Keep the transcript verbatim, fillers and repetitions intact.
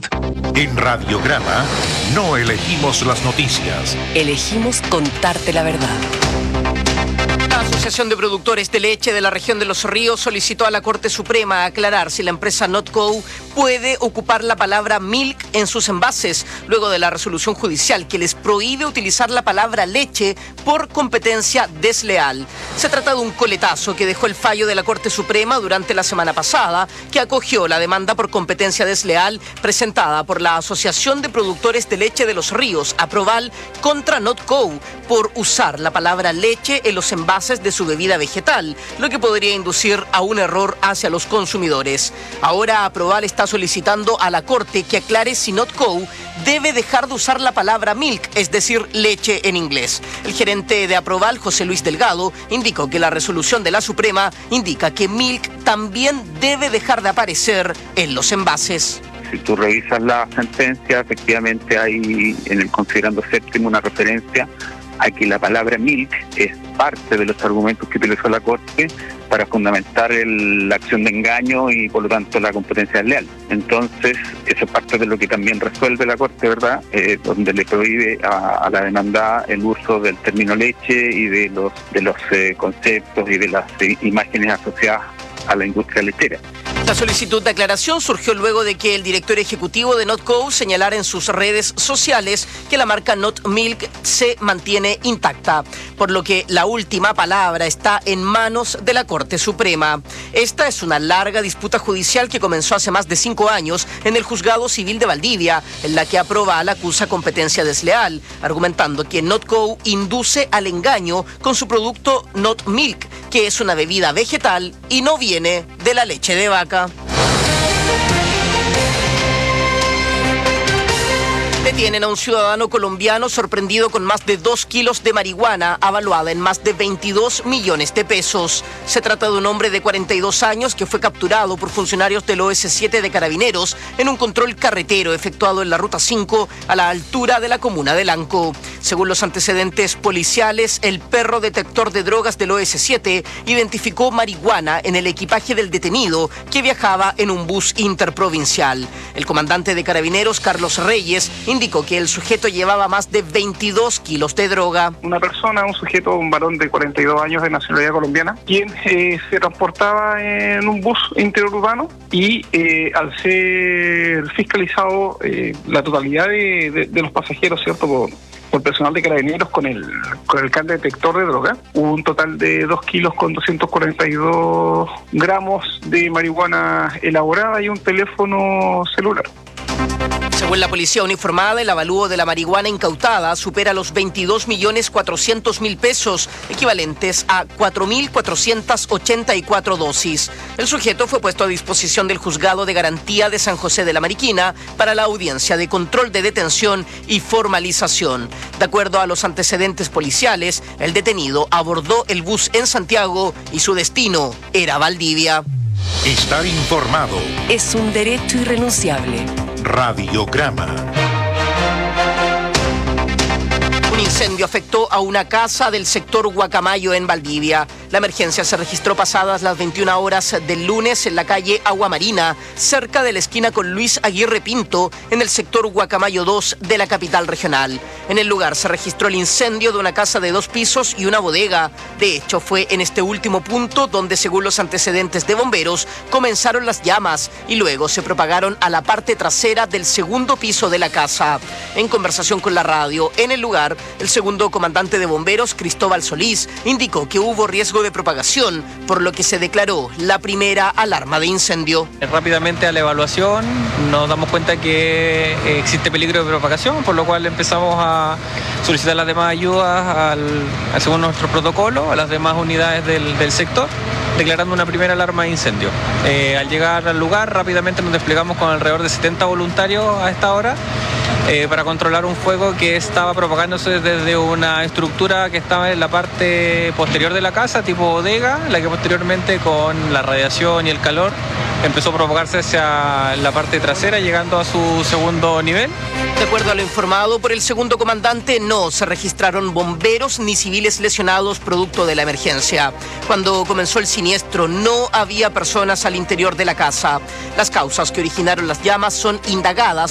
salud. En Radiograma no elegimos las noticias. Elegimos contarte la verdad. La Asociación de Productores de Leche de la región de Los Ríos solicitó a la Corte Suprema aclarar si la empresa Notco puede ocupar la palabra milk en sus envases, luego de la resolución judicial que les prohíbe utilizar la palabra leche por competencia desleal. Se trata de un coletazo que dejó el fallo de la Corte Suprema durante la semana pasada, que acogió la demanda por competencia desleal presentada por la Asociación de Productores de Leche de Los Ríos, Aproval, contra Notco, por usar la palabra leche en los envases de su bebida vegetal, lo que podría inducir a un error hacia los consumidores. Ahora Aproval está solicitando a la Corte que aclare si Notco debe dejar de usar la palabra milk, es decir, leche en inglés. El gerente de Aproval, José Luis Delgado, indicó que la resolución de la Suprema indica que milk también debe dejar de aparecer en los envases. Si tú revisas la sentencia, efectivamente hay en el considerando séptimo una referencia a que la palabra milk es parte de los argumentos que utilizó la Corte para fundamentar el, la acción de engaño y por lo tanto la competencia desleal. Entonces, eso es parte de lo que también resuelve la Corte, ¿verdad? Eh, donde le prohíbe a, a la demandada el uso del término leche y de los, de los eh, conceptos y de las eh, imágenes asociadas a la industria lechera. La solicitud de aclaración surgió luego de que el director ejecutivo de Notco señalara en sus redes sociales que la marca Not Milk se mantiene intacta, por lo que la última palabra está en manos de la Corte Suprema. Esta es una larga disputa judicial que comenzó hace más de cinco años en el Juzgado Civil de Valdivia, en la que Aproval acusa competencia desleal, argumentando que Notco induce al engaño con su producto Not Milk, que es una bebida vegetal y no viene de la leche de vaca. Detienen a un ciudadano colombiano sorprendido con más de dos kilos de marihuana avaluada en más de veintidós millones de pesos. Se trata de un hombre de cuarenta y dos años que fue capturado por funcionarios del O S siete de Carabineros en un control carretero efectuado en la Ruta cinco a la altura de la comuna de Lanco. Según los antecedentes policiales, el perro detector de drogas del O S siete identificó marihuana en el equipaje del detenido que viajaba en un bus interprovincial. El comandante de Carabineros, Carlos Reyes, indicó que el sujeto llevaba más de veintidós kilos de droga. Una persona, un sujeto, un varón de cuarenta y dos años de nacionalidad colombiana, quien eh, se transportaba en un bus interurbano y eh, al ser fiscalizado eh, la totalidad de, de, de los pasajeros, ¿cierto?, por, por personal de Carabineros con el con el can detector de droga, hubo un total de dos kilos con doscientos cuarenta y dos gramos de marihuana elaborada y un teléfono celular. Según la policía uniformada, el avalúo de la marihuana incautada supera los veintidós millones cuatrocientos mil pesos, equivalentes a cuatro mil cuatrocientas ochenta y cuatro dosis. El sujeto fue puesto a disposición del Juzgado de Garantía de San José de la Mariquina para la audiencia de control de detención y formalización. De acuerdo a los antecedentes policiales, el detenido abordó el bus en Santiago y su destino era Valdivia. Estar informado es un derecho irrenunciable. Radiograma. Un incendio afectó a una casa del sector Guacamayo en Valdivia. La emergencia se registró pasadas las veintiuna horas del lunes en la calle Agua Marina, cerca de la esquina con Luis Aguirre Pinto, en el sector Guacamayo dos de la capital regional. En el lugar se registró el incendio de una casa de dos pisos y una bodega. De hecho, fue en este último punto donde, según los antecedentes de bomberos, comenzaron las llamas y luego se propagaron a la parte trasera del segundo piso de la casa. En conversación con la radio, en el lugar, el segundo comandante de bomberos, Cristóbal Solís, indicó que hubo riesgo de propagación, por lo que se declaró la primera alarma de incendio. Rápidamente a la evaluación nos damos cuenta que existe peligro de propagación, por lo cual empezamos a solicitar las demás ayudas al, al según nuestro protocolo, a las demás unidades del, del sector, declarando una primera alarma de incendio. Eh, al llegar al lugar, rápidamente nos desplegamos con alrededor de setenta voluntarios a esta hora eh, para controlar un fuego que estaba propagándose desde una estructura que estaba en la parte posterior de la casa, tipo bodega, la que posteriormente con la radiación y el calor empezó a propagarse hacia la parte trasera, llegando a su segundo nivel. De acuerdo a lo informado por el segundo comandante, no se registraron bomberos ni civiles lesionados producto de la emergencia. Cuando comenzó el siniestro, no había personas al interior de la casa. Las causas que originaron las llamas son indagadas